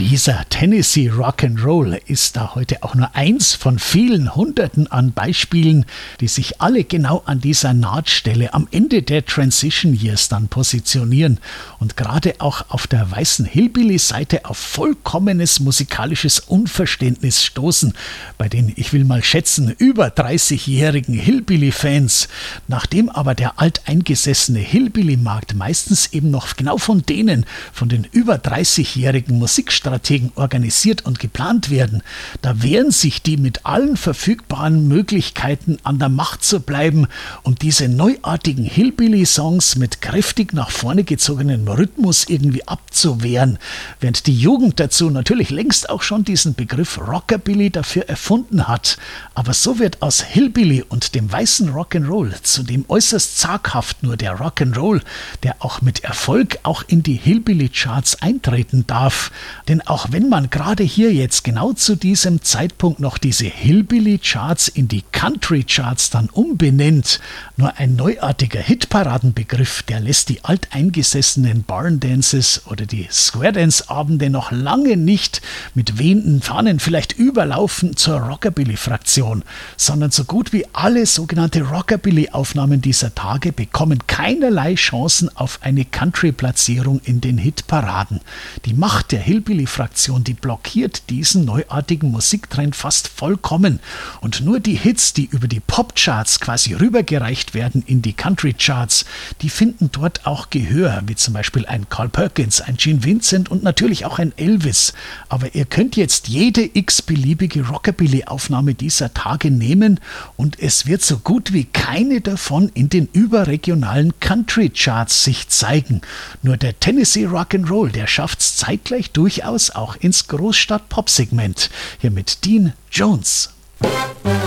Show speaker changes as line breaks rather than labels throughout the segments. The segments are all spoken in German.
Dieser Tennessee Rock'n'Roll ist da heute auch nur eins von vielen Hunderten an Beispielen, die sich alle genau an dieser Nahtstelle am Ende der Transition Years dann positionieren und gerade auch auf der weißen Hillbilly-Seite auf vollkommenes musikalisches Unverständnis stoßen, bei den, ich will mal schätzen, über 30-jährigen Hillbilly-Fans. Nachdem aber der alteingesessene Hillbilly-Markt meistens eben noch genau von den über 30-jährigen Musikstrategen organisiert und geplant werden, da wehren sich die mit allen verfügbaren Möglichkeiten an der Macht zu bleiben, um diese neuartigen Hillbilly-Songs mit kräftig nach vorne gezogenem Rhythmus irgendwie abzuwehren, während die Jugend dazu natürlich längst auch schon diesen Begriff Rockabilly dafür erfunden hat. Aber so wird aus Hillbilly und dem weißen Rock'n'Roll zu dem äußerst zaghaft nur der Rock'n'Roll, der auch mit Erfolg auch in die Hillbilly-Charts eintreten darf. Denn auch wenn man gerade hier jetzt genau zu diesem Zeitpunkt noch diese Hillbilly-Charts in die Country-Charts dann umbenennt, nur ein neuartiger Hitparadenbegriff, der lässt die alteingesessenen Barn-Dances oder die Square-Dance-Abende noch lange nicht mit wehenden Fahnen vielleicht überlaufen zur Rockabilly-Fraktion, sondern so gut wie alle sogenannte Rockabilly-Aufnahmen dieser Tage bekommen keinerlei Chancen auf eine Country-Platzierung in den Hitparaden. Die Macht der Hillbilly-Fraktion, die blockiert diesen neuartigen Musiktrend fast vollkommen. Und nur die Hits, die über die Pop-Charts quasi rübergereicht werden in die Country-Charts, die finden dort auch Gehör, wie zum Beispiel ein Carl Perkins, ein Gene Vincent und natürlich auch ein Elvis. Aber ihr könnt jetzt jede x-beliebige Rockabilly-Aufnahme dieser Tage nehmen und es wird so gut wie keine davon in den überregionalen Country-Charts sich zeigen. Nur der Tennessee Rock'n'Roll, der schafft es zeitgleich durchaus auch ins Großstadt-Pop-Segment. Hier mit Dean Jones.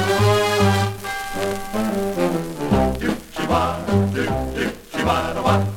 Do,